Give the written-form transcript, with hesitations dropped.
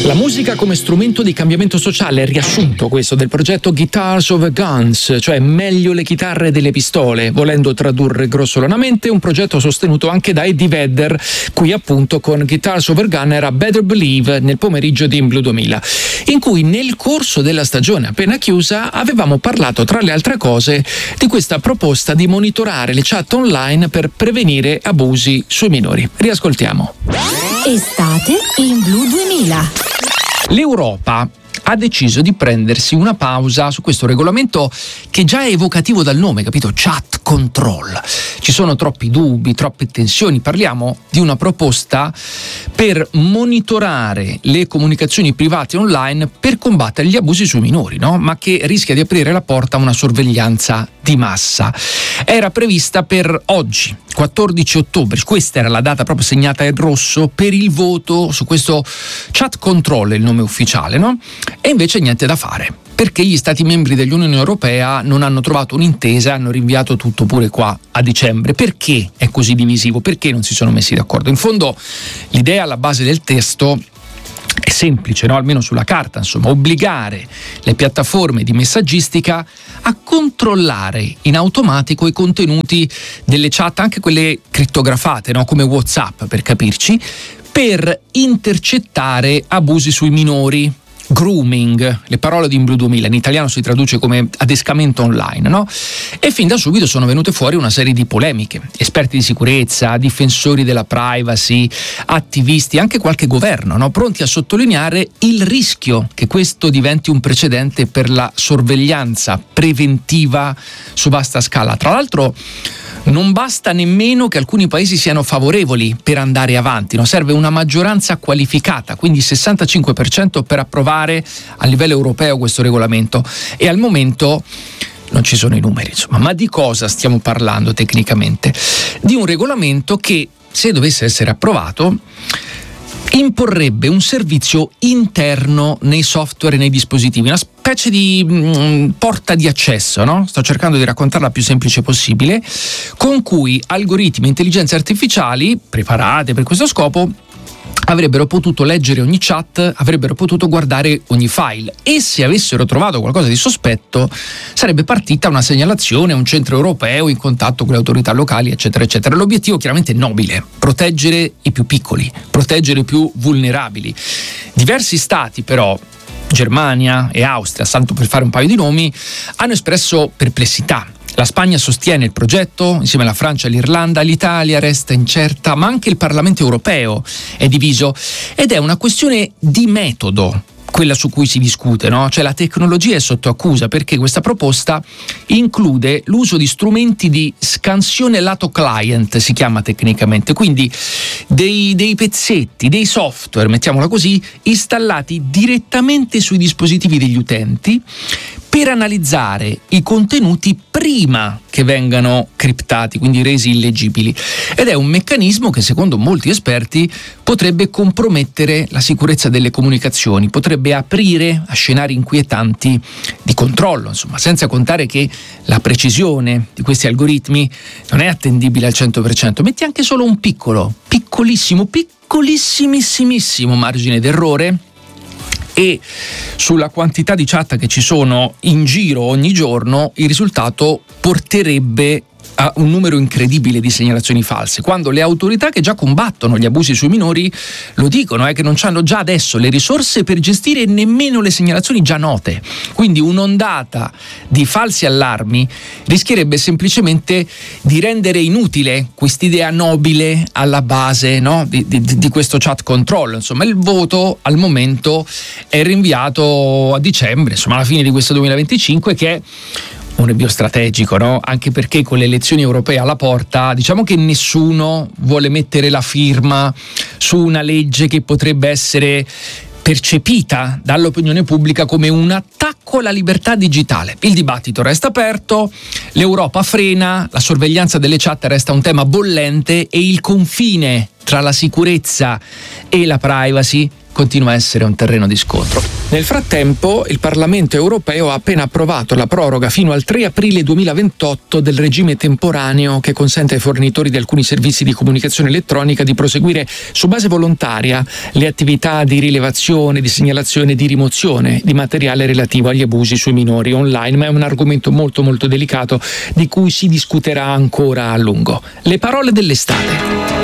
La musica come strumento di cambiamento sociale, è il riassunto questo del progetto Guitars Over Guns, cioè meglio le chitarre delle pistole, volendo tradurre grossolanamente un progetto sostenuto anche da Eddie Vedder, qui appunto con Guitars Over Guns era Better Believe nel pomeriggio di In Blue 2000, in cui nel corso della stagione appena chiusa avevamo parlato tra le altre cose di questa proposta di monitorare le chat online per prevenire abusi sui minori. Riascoltiamo. Estate in Blue 2000. L'Europa ha deciso di prendersi una pausa su questo regolamento che già è evocativo dal nome, capito? Chat control. Ci sono troppi dubbi, troppe tensioni. Parliamo di una proposta per monitorare le comunicazioni private online per combattere gli abusi sui minori, no? Ma che rischia di aprire la porta a una sorveglianza di massa. Era prevista per oggi, 14 ottobre, questa era la data proprio segnata in rosso per il voto su questo chat control, il nome ufficiale, no? E invece niente da fare, perché gli Stati membri dell'Unione Europea non hanno trovato un'intesa, hanno rinviato tutto pure qua a dicembre. Perché è così divisivo? Perché non si sono messi d'accordo? In fondo l'idea alla base del testo è semplice, no? Almeno sulla carta, insomma, obbligare le piattaforme di messaggistica a controllare in automatico i contenuti delle chat, anche quelle crittografate, no? Come WhatsApp, per capirci, per intercettare abusi sui minori. Grooming, le parole di In Blue 2000, in italiano si traduce come adescamento online, no? E fin da subito sono venute fuori una serie di polemiche. Esperti di sicurezza, difensori della privacy, attivisti, anche qualche governo, no? Pronti a sottolineare il rischio che questo diventi un precedente per la sorveglianza preventiva su vasta scala. Tra l'altro non basta nemmeno che alcuni paesi siano favorevoli per andare avanti, no? Serve una maggioranza qualificata, quindi 65% per approvare a livello europeo questo regolamento, e al momento non ci sono i numeri, insomma. Ma di cosa stiamo parlando tecnicamente? Di un regolamento che, se dovesse essere approvato, imporrebbe un servizio interno nei software e nei dispositivi, una specie di porta di accesso, no? Sto cercando di raccontarla più semplice possibile, con cui algoritmi e intelligenze artificiali preparate per questo scopo avrebbero potuto leggere ogni chat, avrebbero potuto guardare ogni file, e se avessero trovato qualcosa di sospetto sarebbe partita una segnalazione a un centro europeo in contatto con le autorità locali, eccetera eccetera. L'obiettivo chiaramente è nobile: proteggere i più piccoli, proteggere i più vulnerabili. Diversi stati però, Germania e Austria, tanto per fare un paio di nomi, hanno espresso perplessità. La Spagna sostiene il progetto insieme alla Francia e l'Irlanda, l'Italia resta incerta, ma anche il Parlamento europeo è diviso, ed è una questione di metodo quella su cui si discute, no? Cioè la tecnologia è sotto accusa perché questa proposta include l'uso di strumenti di scansione lato client, si chiama tecnicamente, quindi dei pezzetti, dei software, mettiamola così, installati direttamente sui dispositivi degli utenti per analizzare i contenuti prima che vengano criptati, quindi resi illeggibili. Ed è un meccanismo che, secondo molti esperti, potrebbe compromettere la sicurezza delle comunicazioni, potrebbe aprire a scenari inquietanti di controllo, insomma, senza contare che la precisione di questi algoritmi non è attendibile al 100%. Metti anche solo un piccolissimissimo margine d'errore, e sulla quantità di chat che ci sono in giro ogni giorno il risultato porterebbe a un numero incredibile di segnalazioni false, quando le autorità che già combattono gli abusi sui minori lo dicono, che non hanno già adesso le risorse per gestire nemmeno le segnalazioni già note. Quindi un'ondata di falsi allarmi rischierebbe semplicemente di rendere inutile quest'idea nobile alla base, no? di questo chat control. Insomma, il voto al momento è rinviato a dicembre, insomma alla fine di questo 2025, che è un rinvio strategico, no? Anche perché con le elezioni europee alla porta, diciamo che nessuno vuole mettere la firma su una legge che potrebbe essere percepita dall'opinione pubblica come un attacco alla libertà digitale. Il dibattito resta aperto, l'Europa frena, la sorveglianza delle chat resta un tema bollente e il confine tra la sicurezza e la privacy continua a essere un terreno di scontro. Nel frattempo, il Parlamento europeo ha appena approvato la proroga fino al 3 aprile 2028 del regime temporaneo che consente ai fornitori di alcuni servizi di comunicazione elettronica di proseguire su base volontaria le attività di rilevazione, di segnalazione e di rimozione di materiale relativo agli abusi sui minori online, ma è un argomento molto molto delicato di cui si discuterà ancora a lungo. Le parole dell'estate.